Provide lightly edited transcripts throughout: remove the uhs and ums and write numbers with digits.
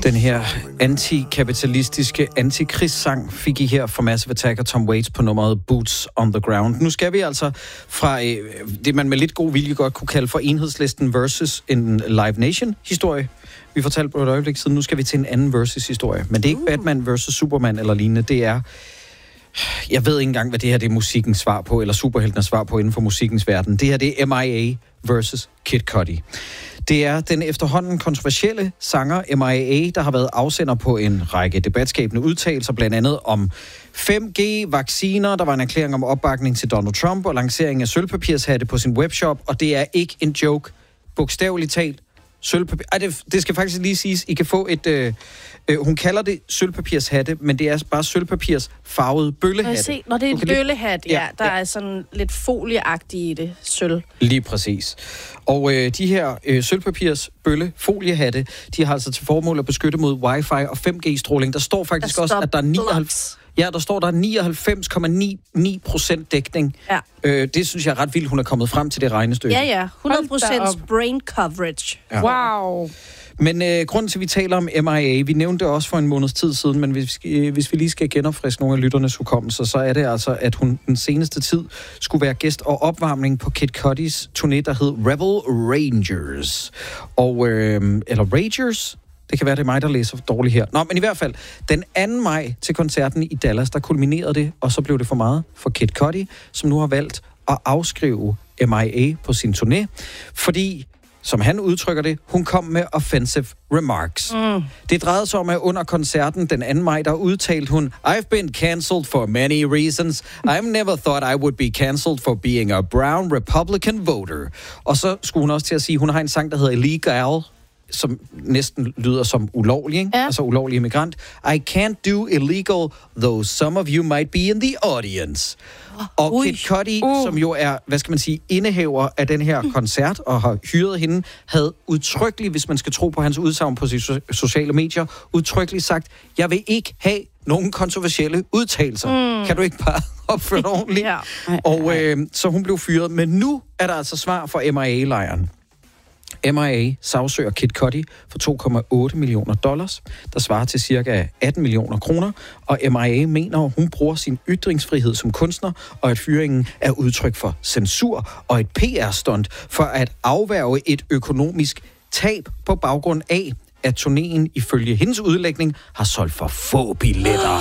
Den her antikapitalistiske antikrigssang fik I her fra Massive Attack og Tom Waits på nummeret Boots on the Ground. Nu skal vi altså fra det, man med lidt god vilje godt kunne kalde for Enhedslisten versus en Live Nation-historie. Vi fortalte på et øjeblik siden, nu skal vi til en anden versus-historie. Men det er ikke Batman versus Superman eller lignende, det er... Jeg ved ikke engang, hvad det her det er musikkens svar på, eller superheltenes svar på inden for musikkens verden. Det her det er MIA versus Kid Cudi. Det er den efterhånden kontroversielle sanger MIA, der har været afsender på en række debatskabende udtalelser, blandt andet om 5G, vacciner, der var en erklæring om opbakning til Donald Trump og lancering af sølvpapirshatte på sin webshop, og det er ikke en joke, bogstaveligt talt. Det skal faktisk lige siges, I kan få et... hun kalder det sølvpapirshatte, men det er bare sølvpapirs farvede bøllehatte. Når det er en bøllehat, der er sådan lidt folieagtigt i det, sølv. Lige præcis. Og de her sølvpapirs foliehatte, de har altså til formål at beskytte mod wifi og 5G-stråling. Der står faktisk også, at der er 99... Ja, der står, der er 99,99% dækning. Ja. Det synes jeg er ret vildt, hun er kommet frem til det regnestykke. Ja. 100% brain coverage. Ja. Wow. Men grunden til, at vi taler om MIA, vi nævnte det også for en måneds tid siden, men hvis vi lige skal genopfriske nogle af lytternes hukommelser, så er det altså, at hun den seneste tid skulle være gæst og opvarmning på Kid Cudis turné, der hed Rebel Rangers. Og, eller Ragers... Det kan være, det er mig, der læser dårligt her. Nå, men i hvert fald, den 2. maj til koncerten i Dallas, der kulminerede det, og så blev det for meget for Kid Cudi, som nu har valgt at afskrive MIA på sin turné, fordi, som han udtrykker det, hun kom med offensive remarks. Det drejede sig om, at under koncerten den 2. maj, der udtalte hun, I've been cancelled for many reasons. I've never thought I would be cancelled for being a brown Republican voter. Og så skulle hun også til at sige, hun har en sang, der hedder Illegal, som næsten lyder som ulovlig, ikke? Ja. Altså ulovlig immigrant. I can't do illegal, though some of you might be in the audience. Og Kid Cudi, som jo er, hvad skal man sige, indehaver af den her koncert, og har hyret hende, havde udtrykkeligt, hvis man skal tro på hans udsagn på sociale medier, udtrykkeligt sagt, jeg vil ikke have nogen kontroversielle udtalelser. Kan du ikke bare opføre det ordentligt? Ja. Og så hun blev fyret. Men nu er der altså svar fra MIA-lejren. MIA sagsøger Kid Cudi for $2,8 millioner, der svarer til cirka 18 millioner kroner, og MIA mener, at hun bruger sin ytringsfrihed som kunstner, og at fyringen er udtryk for censur og et PR-stunt for at afværge et økonomisk tab på baggrund af, at turnéen ifølge hendes udlægning har solgt for få billetter.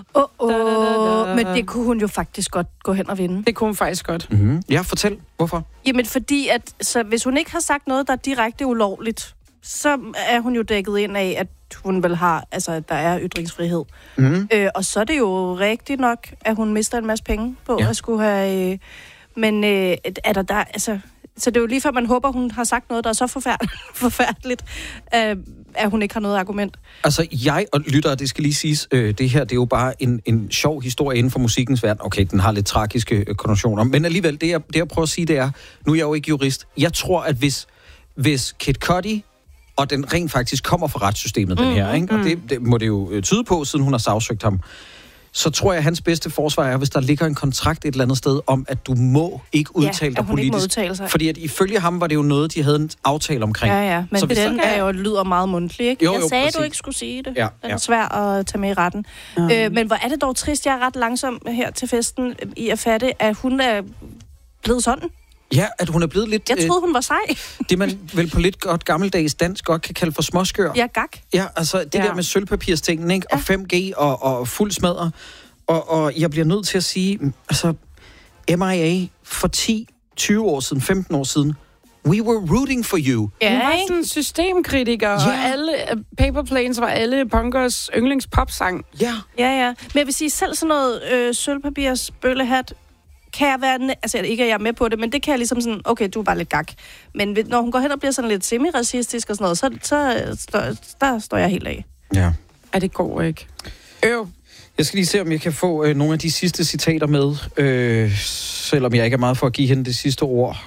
Men det kunne hun jo faktisk godt gå hen og vinde. Det kunne hun faktisk godt. Mm-hmm. Ja, fortæl. Hvorfor? Jamen, fordi at så hvis hun ikke har sagt noget, der er direkte ulovligt, så er hun jo dækket ind af, at hun vel har, altså, at der er ytringsfrihed. Og så er det jo rigtigt nok, at hun mister en masse penge på at skulle have... men er der altså... Så det er jo lige før, man håber, hun har sagt noget, der er så forfærdeligt, at hun ikke har noget argument. Altså, jeg og lyttere, det skal lige siges, det her, det er jo bare en sjov historie inden for musikkens verden. Okay, den har lidt tragiske konnotationer, men alligevel, det jeg prøver at sige, det er, nu er jeg jo ikke jurist, jeg tror, at hvis Kid Cudi, og den rent faktisk kommer fra retssystemet, den her, ikke? Og det må det jo tyde på, siden hun har sagsøgt ham, så tror jeg, at hans bedste forsvar er, hvis der ligger en kontrakt et eller andet sted om, at du må ikke udtale dig politisk. Fordi at ifølge ham var det jo noget, de havde en aftale omkring. Ja, men så den er jo lyder meget mundtlig, ikke? Jeg sagde, præcis. Du ikke skulle sige det. Ja, Den er svær at tage med i retten. Men hvor er det dog trist, jeg er ret langsom her til festen i at fatte, at hun er blevet sådan. Ja, at hun er blevet lidt... Jeg troede, hun var sej. Det, man vel på lidt godt gammeldags dansk godt kan kalde for småskør. Ja, gak. Ja, altså det der med sølvpapirstingen, ikke? Og 5G og fuld smadre. Og jeg bliver nødt til at sige, altså, MIA for 10, 20 år siden, 15 år siden, we were rooting for you. Ja, hun var sådan en systemkritiker, og alle Paper Planes var alle punkers yndlingspopsang. Ja. Men jeg vil sige, selv sådan noget sølvpapirs bøllehat, kan jeg være... Altså, ikke er jeg med på det, men det kan jeg ligesom sådan... Okay, du er bare lidt gak. Men når hun går hen og bliver sådan lidt semi-racistisk og sådan noget, så står jeg helt af. Ja. Det går ikke. Jeg skal lige se, om jeg kan få nogle af de sidste citater med, selvom jeg ikke er meget for at give hende det sidste ord.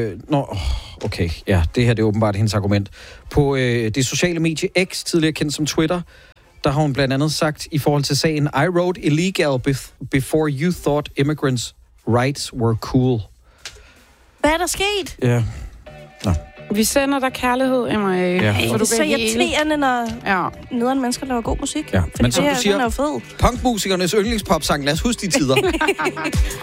Okay, ja, det her det er åbenbart hendes argument. På det sociale medie X, tidligere kendt som Twitter, der har hun blandt andet sagt i forhold til sagen, I wrote illegal before you thought immigrants' rights were cool. Hvad er der sket? Ja. Nå. Vi sender dig kærlighed, MIA. Ja. Det er så irriterende, når nederen mennesker laver god musik. Ja. Men som du den er siger, jo fed. punkmusikernes yndlingspopsang, lad os huske de tider.